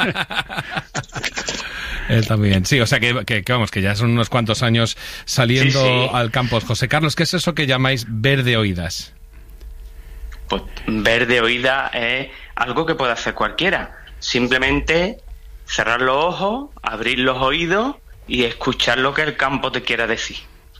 También, sí, o sea que vamos, que ya son unos cuantos años saliendo al campo. José Carlos, ¿qué es eso que llamáis ver de oídas? Pues ver de oídas es algo que puede hacer cualquiera. Simplemente cerrar los ojos, abrir los oídos y escuchar lo que el campo te quiera decir.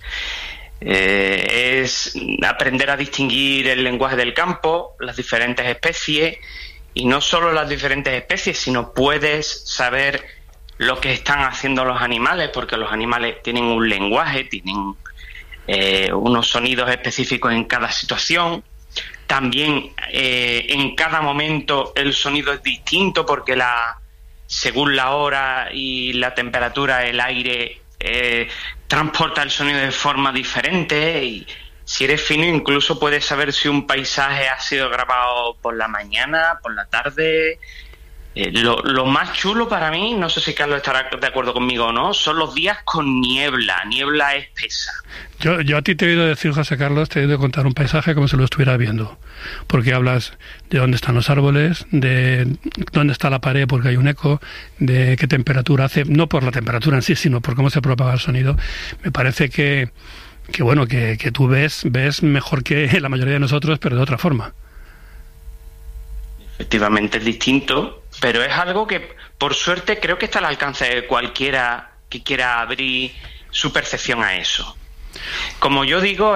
Es aprender a distinguir el lenguaje del campo, las diferentes especies, y no solo las diferentes especies, sino puedes saber lo que están haciendo los animales, porque los animales tienen un lenguaje, tienen unos sonidos específicos en cada situación. También en cada momento el sonido es distinto, porque según la hora y la temperatura, el aire transporta el sonido de forma diferente, y si eres fino incluso puedes saber si un paisaje ha sido grabado por la mañana, por la tarde. Lo más chulo para mí, no sé si Carlos estará de acuerdo conmigo o no, son los días con niebla espesa. Yo a ti te he oído decir, José Carlos, te he oído contar un paisaje como si lo estuviera viendo, porque hablas de dónde están los árboles, de dónde está la pared porque hay un eco, de qué temperatura hace, no por la temperatura en sí, sino por cómo se propaga el sonido. Me parece que bueno, que tú ves mejor que la mayoría de nosotros, pero de otra forma. Efectivamente es distinto, pero es algo que, por suerte, creo que está al alcance de cualquiera que quiera abrir su percepción a eso. Como yo digo,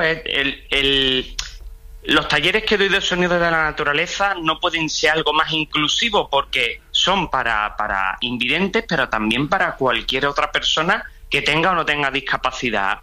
los talleres que doy de sonidos de la naturaleza no pueden ser algo más inclusivo, porque son para invidentes, pero también para cualquier otra persona que tenga o no tenga discapacidad.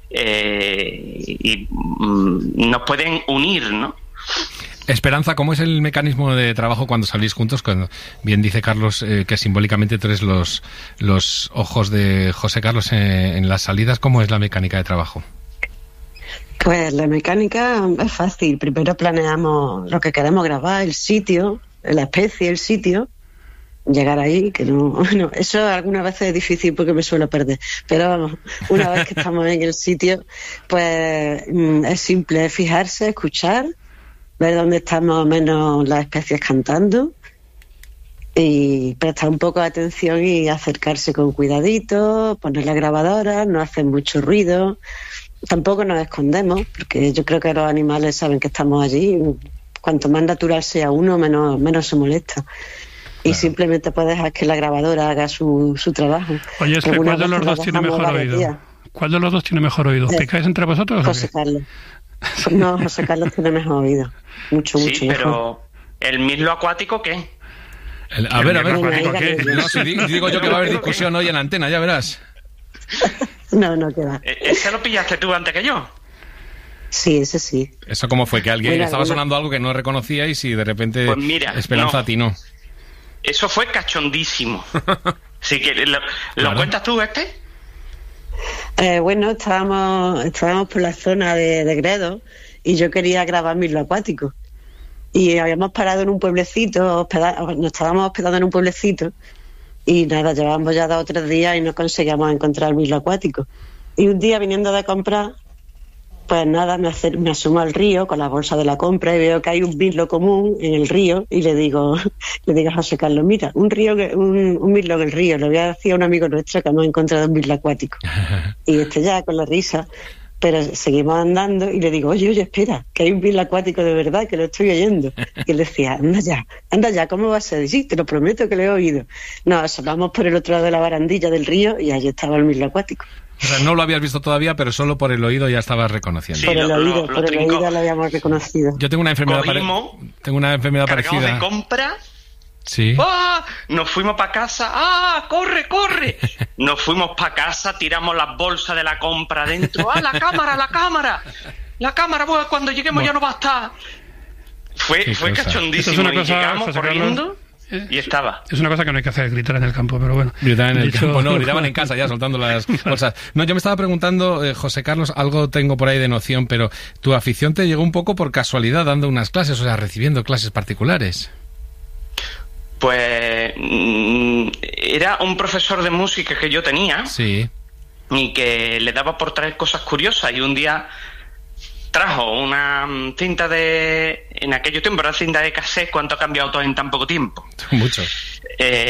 Y nos pueden unir, ¿no? Esperanza, ¿cómo es el mecanismo de trabajo cuando salís juntos? Cuando bien dice Carlos que simbólicamente tú eres los ojos de José Carlos en las salidas. ¿Cómo es la mecánica de trabajo? Pues la mecánica es fácil. Primero planeamos lo que queremos grabar, el sitio, la especie, el sitio. Llegar ahí, que no, eso algunas veces es difícil porque me suelo perder, pero vamos, una vez que estamos en el sitio, pues es simple, es fijarse, escuchar, ver dónde están más o menos las especies cantando y prestar un poco de atención y acercarse con cuidadito, poner la grabadora, no hacer mucho ruido, tampoco nos escondemos, porque yo creo que los animales saben que estamos allí, cuanto más natural sea uno, menos se molesta. Y claro, simplemente puedes dejar que la grabadora haga su trabajo. Oye, ¿cuál de los dos tiene mejor oído? ¿Cuál de los dos tiene mejor oído? ¿Picáis entre vosotros? José Carlos. No, José Carlos tiene mejor oído. Mucho pero mejor. ¿el mirlo acuático qué? A ver, ¿qué? No, si digo yo que va a haber discusión hoy en la antena, ya verás. No queda. ¿Ese lo pillaste tú antes que yo? Sí, ese sí. ¿Eso cómo fue? Que alguien estaba sonando algo que no reconocíais y de repente pues mira, Esperanza atinó. Eso fue cachondísimo. Así que, ¿lo cuentas tú, Bueno, estábamos por la zona de Gredos y yo quería grabar mirlo acuático. Y habíamos parado en un pueblecito, nos estábamos hospedando en un pueblecito y nada, llevábamos ya 2 o 3 días y no conseguíamos encontrar mirlo acuático. Y un día viniendo de comprar, pues nada, me asomo al río con la bolsa de la compra y veo que hay un mirlo común en el río y le digo a José Carlos, mira, un mirlo en el río, le voy a decir a un amigo nuestro que hemos encontrado un mirlo acuático. Y ya con la risa, pero seguimos andando y le digo, oye, espera, que hay un mirlo acuático de verdad, que lo estoy oyendo. Y él decía, anda ya, ¿cómo va a ser? Y sí, te lo prometo que lo he oído. Nos asomamos por el otro lado de la barandilla del río y allí estaba el mirlo acuático. O sea, no lo habías visto todavía, pero solo por el oído ya estabas reconociendo. Sí, por el oído lo habíamos reconocido. Yo tengo una enfermedad parecida. De compra. Sí. ¡Ah! Nos fuimos para casa. ¡Ah! ¡Corre! Nos fuimos para casa, tiramos las bolsas de la compra dentro. ¡Ah! ¡La cámara! Pues cuando lleguemos ya no va a estar. Fue cachondísimo. Es una cosa, llegamos corriendo. Y estaba. Es una cosa que no hay que hacer, gritar en el campo, pero bueno. Gritar en el campo, no, gritaban en casa ya soltando las bolsas. No, yo me estaba preguntando, José Carlos, algo tengo por ahí de noción, pero tu afición te llegó un poco por casualidad dando unas clases, o sea, recibiendo clases particulares. Pues era un profesor de música que yo tenía. Sí. Y que le daba por traer cosas curiosas y un día trajo una cinta en aquello tiempo era cinta de cassette. ¿Cuánto ha cambiado todo en tan poco tiempo? Mucho.